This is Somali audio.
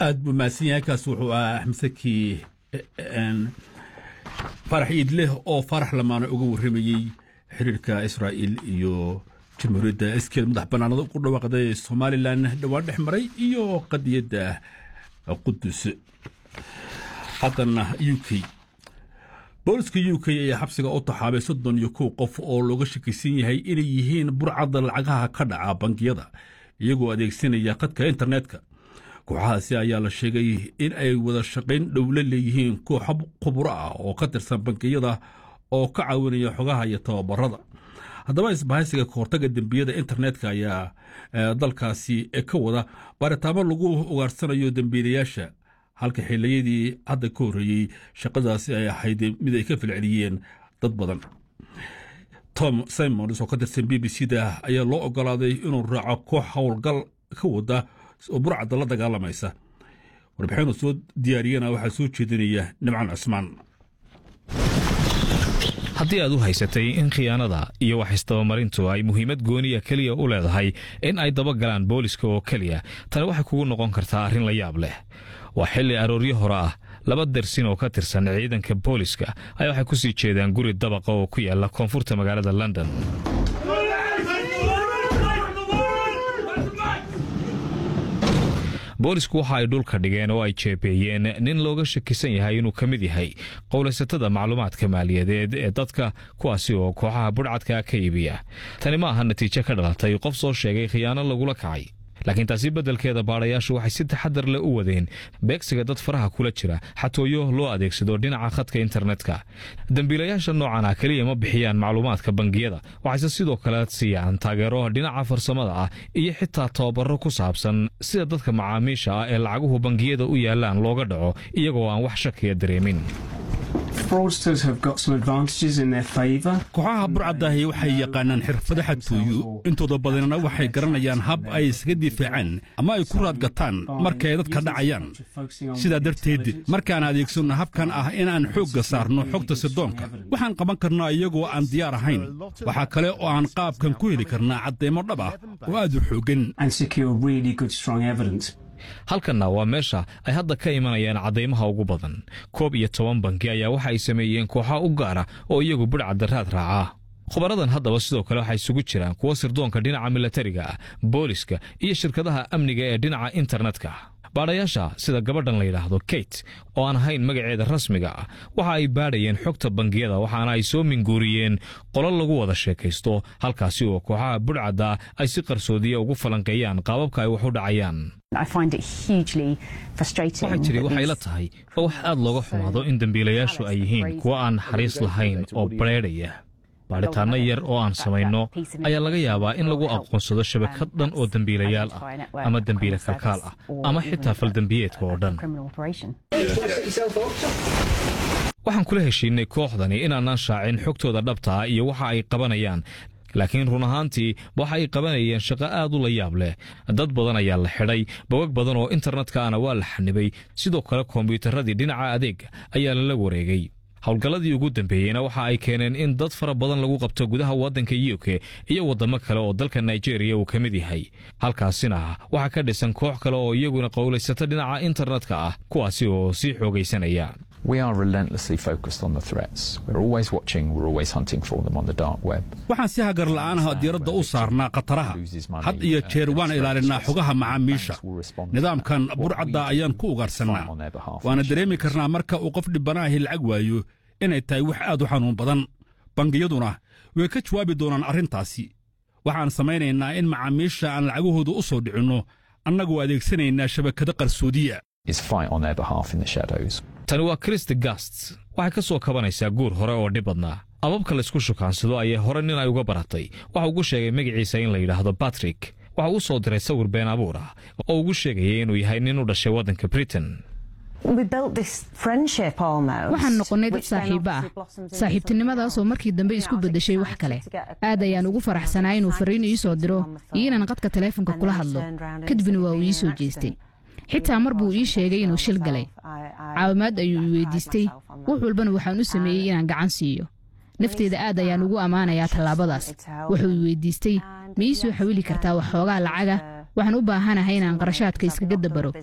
aad buu maasiin kaas wuxuu Axmed Saki farax idleh oo farax lamaana uga waramayay xiriirka Israa'iil iyo jamhuuriyadda iskeel madax banaanada ku dhawaaqday Somaliland dhawaan dhexmaray iyo qadiyada Qudus. haddana UK booliska UK ayaa xabsiga u taxaabay 31 qof oo looga shakisan yahay inay yihiin burcad lacagaha ka dhaca bangiyada iyagoo adeegsanaya khadka internetka. kooxahaasi ayaa la sheegay in ay wada shaqayn dowlad leeyihiin koox khubaro ah oo ka tirsan bangiyada oo ka caawinaya xogaha iyo tababarada. haddaba isbahaysiga kahortaga dembiyada internetka ayaa dalkaasi ka wada baaritaano lagu ugaarsanayo dembiilayaasha halka xiliyadii hadda ka horreeyey shaqadaasi ay ahayd mid ay ka filceliyeen dad badan. Tom Simons oo ka tirsan BBC-da ayaa loo ogolaaday inuu raaco koox howlgal ka wada oo burcadda la dagaalamaysa. warbixinu soo diyaariyana waxaa soo jeedinaya Nimcan Cusmaan. haddii aad u haysatay in khiyaanada iyo wax istabamarintu ay muhiimad gooniya keliya u leedahay in ay dabagalaan booliska oo keliya, tani waxay kugu noqon kartaa arrin la yaab leh. waa xilli arooryo hore ah, 2 dersin oo ka tirsan ciidanka booliska ayaa waxay ku sii jeedaan guri dabaqa oo ku yaala koonfurta magaalada London. boolisku waxa ay dhulka dhigeen oo ay jeebeeyeen nin looga shakisan yahay inuu ka mid yahay qowlaysatada macluumaadka maaliyadeed ee dadka kuwaasi oo kooxaha burcadka ka iibiya. tani ma aha natiijo ka dhalatay qof soo sheegay khiyaano lagula kacay, laakiin taasi beddelkeeda baadhayaashu waxay si taxadar leh u wadeen beegsiga dad faraha kula jira xatooyo loo adeegsado dhinaca khadka internetka. dembiilayaasha noocan ah keliya ma bixiyaan macluumaadka bangiyada, waxayse sidoo kale siiyaan taageero dhinaca farsamada ah iyo xitaa tababaro ku saabsan sida dadka macaamiisha ah ee lacaguhu bangiyada u yaalaan looga dhaco iyagoo aan wax shakiya dareemin. kooxaha burcadaahi waxay yaqaanaan xirfado xatooyo, intooda badanna waxay garanayaan hab ay isaga difaacaan ama ay ku raadgataan marka ay dadka dhacayaan. sidaa darteed markaan adeegsanno habkan ah inaan xoogga saarno xogta sirdoonka, waxaan qaban karnaa iyagoo aan diyaar ahayn. waxaa kale oo aan qaabkan ku heli karnaa caddeemo dhab ah oo aad u xooggan. halkanna waa meesha ay hadda ka imanayaan caddaymaha ugu badan. 11 bangi ayaa waxa ay sameeyeen kooxa u gaara oo iyagu burcadda raad raaca. khubaradan haddaba sidoo kale waxay isugu jiraan kuwa sirdoonka dhinaca milatariga ah, booliska iyo shirkadaha amniga ee dhinaca internetka. baadhayaasha sida gabadhan la yidhaahdo Kate oo aan ahayn magaceeda rasmiga ah waxa ay baadhayeen xogta bangiyada, waxaana ay soo minguuriyeen qolal lagu wada sheekaysto halkaasi oo kooxaha burcadda ay si qarsoodiya ugu falanqeeyaan qaababka ay wax u dhacayaan. waxay jiri waxay la tahay oo wax aad looga xumaado in dembiilayaashu ay yihiin kuwa aan naxariis lahayn oo bareedhaya. baadhitaanno yar oo aan samayno ayaa laga yaabaa in lagu aqoonsado shabakad dhan oo dembiilayaal ah ama dembiile kalkaal ah ama xitaa faldembiyeedka oo dhan. waxaan kula heshiinay kooxdani inaanaan shaacin xogtooda dhabta ah iyo waxa ay qabanayaan, laakiin run ahaantii waxa ay qabanayeen shaqo aad u la yaab leh. dad badan ayaa la xidhay, bogag badan oo internetka ana waa la xanibay, sidoo kale kombiyuutarradii dhinaca adeega ayaa lala wareegay. howlgalladii ugu dambeeyeyna waxa ay keeneen in dad fara badan lagu qabto gudaha waddanka UK iyo waddamo kale oo dalka Nigeria uu ka mid yahay. halkaasina waxaa ka dhisan koox kale oo iyaguna qowlaysata dhinaca internetka ah, kuwaasi oo sii xoogaysanaya. We are relentlessly focused on the threats. We're always watching, we're always hunting for them on the dark web. waxaan si hagar la'aanaha diiradda u saarnaa khataraha. had iyo jeer waan ilaalinaa xogaha macaamiisha. nidaamkan burcadda ayaan ku ugaarsanaa. waana dareemi karnaa marka uu qof dhibbanaahi lacag waayo inay tahay wax aad u xanuun badan. bangiyaduna way ka jawaabi doonaan arrintaasi. waxaan samaynaynaa in macaamiisha aan lacagahooda u soo dhicinno annagoo adeegsanaynaa shabakado qarsoodiya. tani waa Christy Gast. waxay ka soo kabanaysaa guur hore oo dhib badnaa. ababka laysku shukaansado ayay hore nin ay uga baratay. waxa ugu sheegay magaciisa in la yidhaahdo Patrick. waxa uu soo diray sawir been abuur ah oo ugu sheegayay inuu yahay nin u dhashay waddanka Britain. waxaan noqonnay dad saaxiibo ah. saaxiibtinimadaasoo markii dambe isku beddeshay wax kale. aad ayaan ugu faraxsanaa inuu fariin ii soo diro iyo inaan qadka taleefonka kula hadlo. kadibna waa uu ii soo jeestay. xitaa mar buu ii sheegay inuu shil galay. caawimaad ayuu ii weydiistay. wax walbana waxaan u sameeyey inaan gacan siiyo. nafteeda aad ayaan ugu ammaanayaa tallaabadaas. wuxuu ii weydiistay ma ii soo xawili kartaa wax xoogaa lacaga. waxaan u baahanahay inaan qarashaadka iskaga dabaro.